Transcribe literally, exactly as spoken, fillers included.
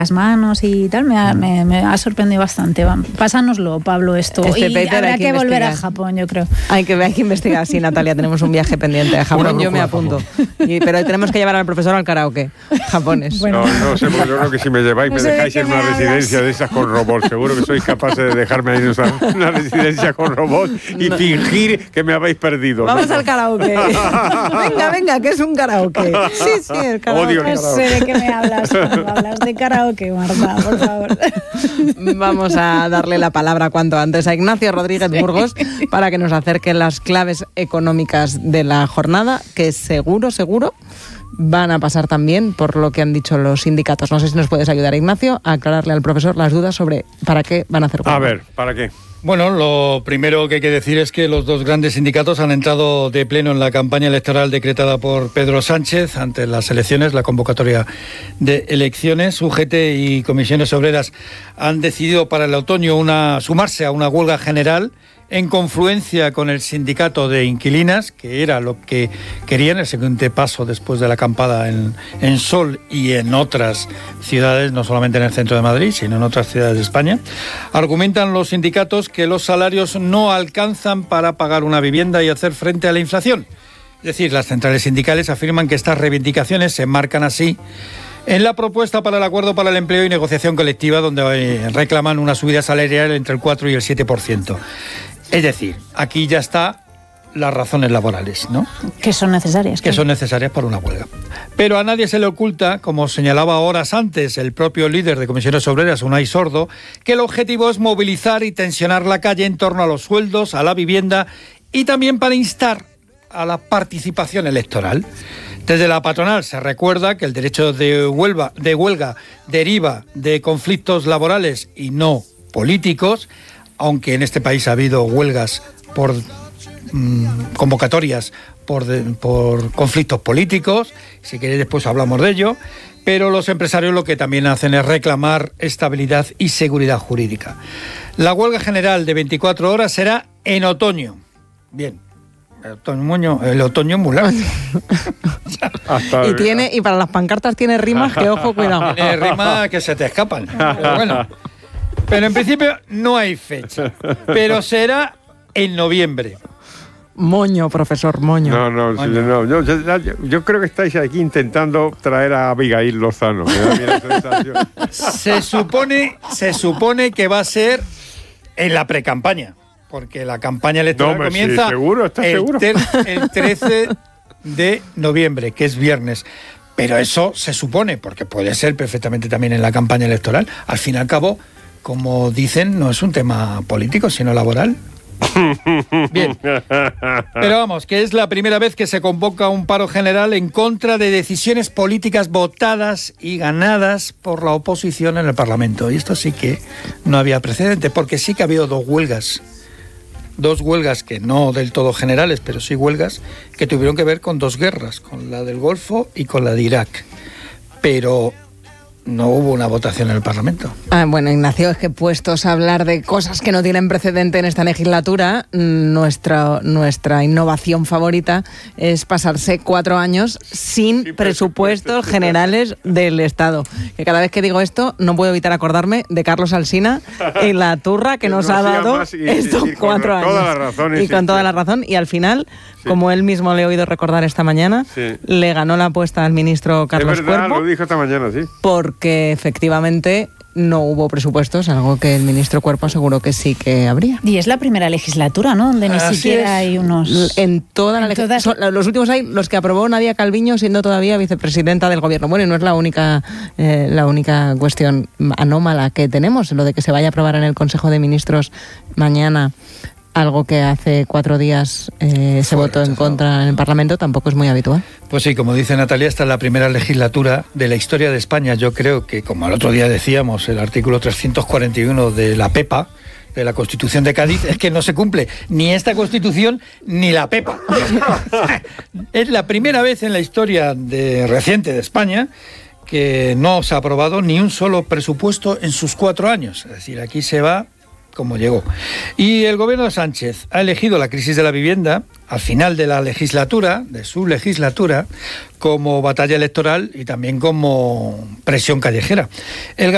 las manos y tal, me ha, me, me ha sorprendido bastante. Va, pásanoslo, Pablo, esto. Este y habrá que, que volver a Japón, yo creo. Hay que, hay que investigar, sí, Natalia, tenemos un viaje pendiente a Japón, yo me apunto. Y, pero tenemos que llevar al profesor al karaoke japonés. Bueno. No, no sé, porque yo creo que si me lleváis, no me dejáis en una hablas. residencia de esas con robots. Seguro que sois capaces de dejarme ahí en una residencia con robots y no. fingir que me habéis perdido. Vamos ¿no? al karaoke. venga, venga, que es un karaoke. Sí, sí, el karaoke. Odio el karaoke. No sé de qué me hablas cuando hablas de karaoke. Que Marta, por favor. Vamos a darle la palabra cuanto antes a Ignacio Rodríguez sí. Burgos para que nos acerque las claves económicas de la jornada, que seguro, seguro van a pasar también por lo que han dicho los sindicatos. No sé si nos puedes ayudar, Ignacio, a aclararle al profesor las dudas sobre para qué van a hacer huelga. A ver, ¿para qué? Bueno, lo primero que hay que decir es que los dos grandes sindicatos han entrado de pleno en la campaña electoral decretada por Pedro Sánchez ante las elecciones, la convocatoria de elecciones. U G T y Comisiones Obreras han decidido para el otoño una, sumarse a una huelga general en confluencia con el sindicato de inquilinas, que era lo que querían, el siguiente paso después de la acampada en, en Sol y en otras ciudades, no solamente en el centro de Madrid, sino en otras ciudades de España. Argumentan los sindicatos que los salarios no alcanzan para pagar una vivienda y hacer frente a la inflación. Es decir, las centrales sindicales afirman que estas reivindicaciones se enmarcan así en la propuesta para el Acuerdo para el Empleo y Negociación Colectiva, donde reclaman una subida salarial entre el cuatro y el siete por ciento. Es decir, aquí ya está las razones laborales, ¿no? Que son necesarias. Que son necesarias para una huelga. Pero a nadie se le oculta, como señalaba horas antes el propio líder de Comisiones Obreras, Unai Sordo, que el objetivo es movilizar y tensionar la calle en torno a los sueldos, a la vivienda y también para instar a la participación electoral. Desde la patronal se recuerda que el derecho de huelga, de huelga deriva de conflictos laborales y no políticos, aunque en este país ha habido huelgas por mmm, convocatorias por, de, por conflictos políticos, si queréis después hablamos de ello, pero los empresarios lo que también hacen es reclamar estabilidad y seguridad jurídica. La huelga general de veinticuatro horas será en otoño. Bien. El otoño, el otoño es muy largo. y, tiene, y para las pancartas tiene rimas que, ojo, cuidado. Tiene rimas que se te escapan. Pero bueno. Pero en principio no hay fecha. Pero será en noviembre. Moño, profesor, moño. No, no, moño. no yo, yo, yo creo que estáis aquí intentando traer a Abigail Lozano. Me da bien la sensación. Se supone, se supone que va a ser en la precampaña. Porque la campaña electoral no, comienza sí, ¿seguro? ¿Estás el, seguro? ter, el trece de noviembre, que es viernes. Pero eso se supone, porque puede ser perfectamente también en la campaña electoral. Al fin y al cabo, como dicen, no es un tema político, sino laboral. Bien. Pero vamos, que es la primera vez que se convoca un paro general en contra de decisiones políticas votadas y ganadas por la oposición en el Parlamento. Y esto sí que no había precedente, porque sí que ha habido dos huelgas. Dos huelgas que no del todo generales, pero sí huelgas que tuvieron que ver con dos guerras, con la del Golfo y con la de Irak. Pero no hubo una votación en el Parlamento. Ah, bueno, Ignacio, es que puestos a hablar de cosas que no tienen precedente en esta legislatura, nuestra, nuestra innovación favorita es pasarse cuatro años sin sí, presupuestos generales del Estado. Que cada vez que digo esto no puedo evitar acordarme de Carlos Alsina y la turra que, que nos ha dado y, estos y, y cuatro años. Toda la razón, y con toda la razón. Y al final, sí. como él mismo le he oído recordar esta mañana, sí. le ganó la apuesta al ministro Carlos Es verdad, Cuerpo. Lo dijo esta mañana, sí. Por Porque efectivamente no hubo presupuestos, algo que el ministro Cuerpo aseguró que sí que habría. Y es la primera legislatura, ¿no? Donde ni Así siquiera es. hay unos... En toda la legislatura. Los últimos hay los que aprobó Nadia Calviño siendo todavía vicepresidenta del gobierno. Bueno, y no es la única, eh, la única cuestión anómala que tenemos, lo de que se vaya a aprobar en el Consejo de Ministros mañana algo que hace cuatro días eh, se votó en contra en el Parlamento, tampoco es muy habitual. Pues sí, como dice Natalia, esta es la primera legislatura de la historia de España. Yo creo que, como el otro día decíamos, el artículo trescientos cuarenta y uno de la PEPA, de la Constitución de Cádiz, es que no se cumple ni esta Constitución ni la PEPA. Es la primera vez en la historia de, reciente de España que no se ha aprobado ni un solo presupuesto en sus cuatro años. Es decir, aquí se va como llegó. Y el gobierno de Sánchez ha elegido la crisis de la vivienda al final de la legislatura, de su legislatura, como batalla electoral y también como presión callejera. El